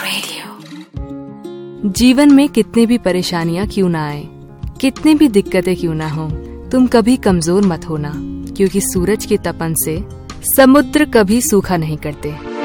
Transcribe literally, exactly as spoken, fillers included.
Radio. जीवन में कितने भी परेशानियां क्यों ना आए, कितने भी दिक्कतें क्यों ना हो, तुम कभी कमजोर मत होना, क्योंकि सूरज की तपन से समुद्र कभी सूखा नहीं करते।